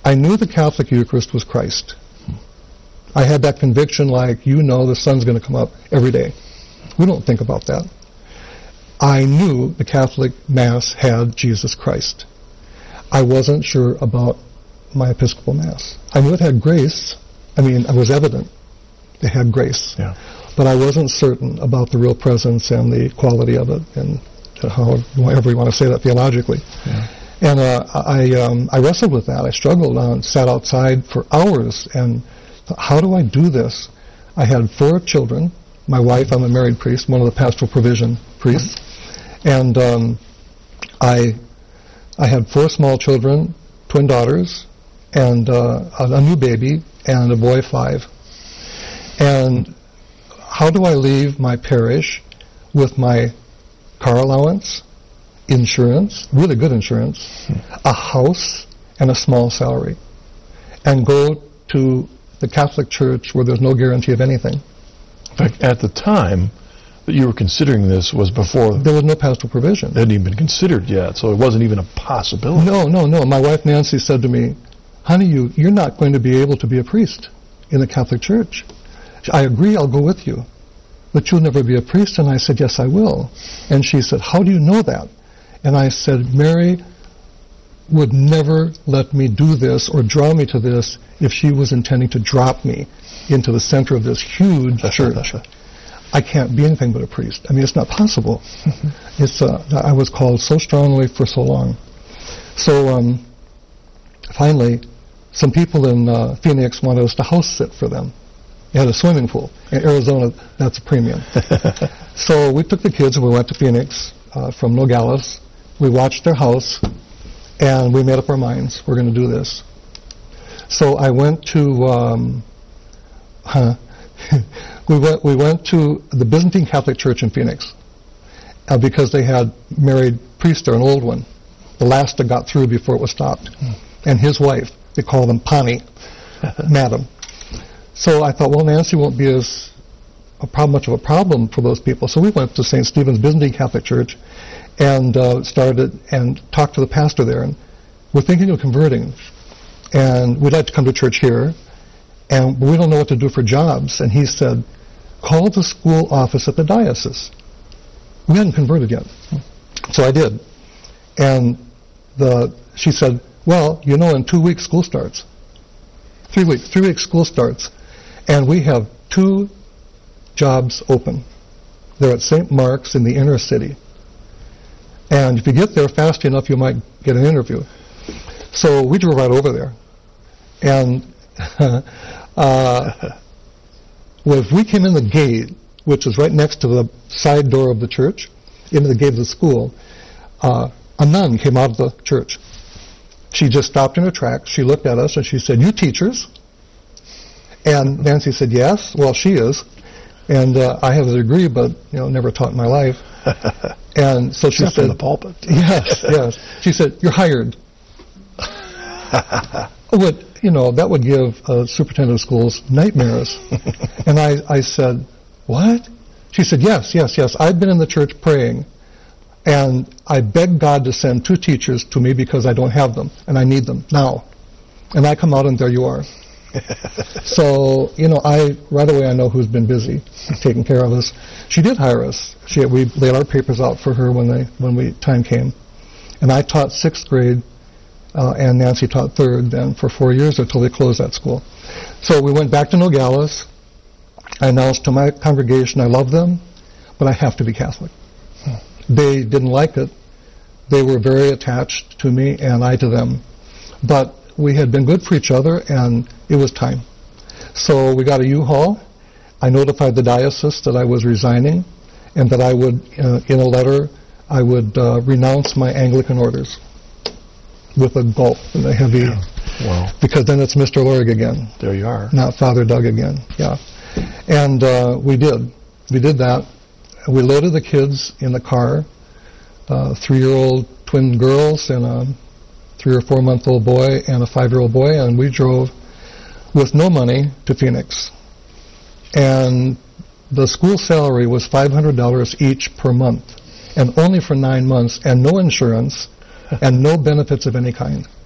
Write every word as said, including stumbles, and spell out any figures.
I knew the Catholic Eucharist was Christ. I had that conviction like, you know, the sun's going to come up every day. We don't think about that. I knew the Catholic Mass had Jesus Christ. I wasn't sure about my Episcopal Mass. I knew it had grace. I mean, it was evident it had grace. Yeah. But I wasn't certain about the real presence and the quality of it, and however you want to say that theologically. Yeah. And uh, I um, I wrestled with that. I struggled and sat outside for hours and thought, how do I do this? I had four children. My wife, I'm a married priest, one of the pastoral provision priests. And um, I I had four small children, twin daughters, and uh, a, a new baby, and a boy five. And how do I leave my parish with my car allowance, insurance, really good insurance, a house, and a small salary, and go to the Catholic Church where there's no guarantee of anything? In fact, at the time that you were considering this was before... There was no pastoral provision. It hadn't even been considered yet, so it wasn't even a possibility. No, no, no. My wife Nancy said to me, honey, you, you're not going to be able to be a priest in the Catholic Church. I agree, I'll go with you. But you'll never be a priest. And I said, yes, I will. And she said, how do you know that? And I said, Mary would never let me do this or draw me to this if she was intending to drop me into the center of this huge church. I can't be anything but a priest. I mean, it's not possible. It's uh, I was called so strongly for so long. So um, finally, some people in uh, Phoenix wanted us to house sit for them. They had a swimming pool. In Arizona, that's a premium. So we took the kids and we went to Phoenix uh, from Nogales. We watched their house, and we made up our minds, we're going to do this. So I went to, um, huh, we went we went to the Byzantine Catholic Church in Phoenix uh, because they had married priest there, an old one, the last that got through before it was stopped, mm. and his wife. They call them Pani, Madam. So I thought, well, Nancy won't be as a problem, much of a problem for those people. So we went to Saint Stephen's Byzantine Catholic Church and uh, started and talked to the pastor there. And we're thinking of converting. And we'd like to come to church here. And we don't know what to do for jobs. And he said, call the school office at the diocese. We hadn't converted yet. So I did. And the she said, well, you know, in two weeks school starts. Three weeks, three weeks school starts. And we have two jobs open. They're at Saint Mark's in the inner city. And if you get there fast enough, you might get an interview. So we drove right over there. And uh, well, if we came in the gate, which is right next to the side door of the church, into the gate of the school, uh, a nun came out of the church. She just stopped in her tracks. She looked at us and she said, you teachers? And Nancy said, yes. Well, she is. And uh, I have a degree, but, you know, never taught in my life. And so she Except said... in the pulpit. Yes, yes. She said, you're hired. Would, you know, that would give a superintendent of schools nightmares. And I, I said, what? She said, yes, yes, yes. I've been in the church praying, and I begged God to send two teachers to me because I don't have them, and I need them now. And I come out, and there you are. So, you know, I right away I know who's been busy taking care of us. She did hire us. She we laid our papers out for her when they when we time came, and I taught sixth grade, uh, and Nancy taught third then for four years until they closed that school. So we went back to Nogales. I announced to my congregation I love them, but I have to be Catholic. They didn't like it. They were very attached to me and I to them, but we had been good for each other, and it was time. So we got a U-Haul. I notified the diocese that I was resigning, and that I would, uh, in a letter, I would uh, renounce my Anglican orders with a gulp and a heavy, wow. Because then it's Mister Lorig again. There you are. Not Father Doug again, yeah. And uh, we did. We did that. We loaded the kids in the car, uh, three-year-old twin girls and a three or four month old boy and a five year old boy, and we drove with no money to Phoenix. And the school salary was five hundred dollars each per month, and only for nine months, and no insurance, and no benefits of any kind.